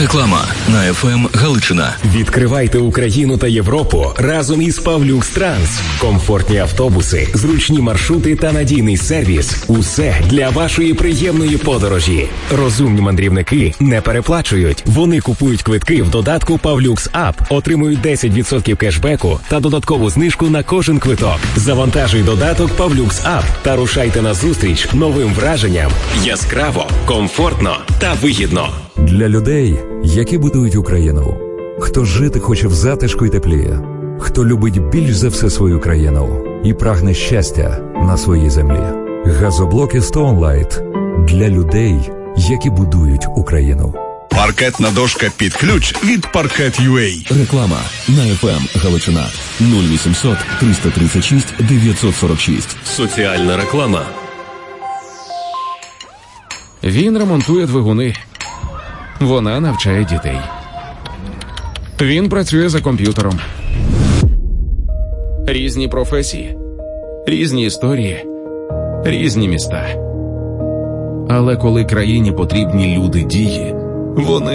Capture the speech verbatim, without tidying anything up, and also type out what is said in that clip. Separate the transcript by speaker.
Speaker 1: Реклама на еф ем Галичина.
Speaker 2: Відкривайте Україну та Європу разом із Павлюкс Транс. Комфортні автобуси, зручні маршрути та надійний сервіс – усе для вашої приємної подорожі. Розумні мандрівники не переплачують. Вони купують квитки в додатку Павлюкс Ап, отримують десять відсотків кешбеку та додаткову знижку на кожен квиток. Завантажуй додаток Павлюкс Ап та рушайте на зустріч новим враженням. Яскраво, комфортно та вигідно.
Speaker 3: Для людей, які будують Україну. Хто жити хоче в затишку й теплі. Хто любить більш за все свою країну і прагне щастя на своїй землі. Газоблоки Stone Light для людей, які будують Україну.
Speaker 4: Паркетна дошка під ключ від Паркет ю а.
Speaker 1: Реклама на еф ем Галичина. нуль вісімсот триста тридцять шість дев'ятсот сорок шість. Соціальна реклама.
Speaker 5: Він ремонтує двигуни. Вона навчає дітей. Він працює за комп'ютером. Різні професії, різні історії, різні міста. Але коли країні потрібні люди дії, вони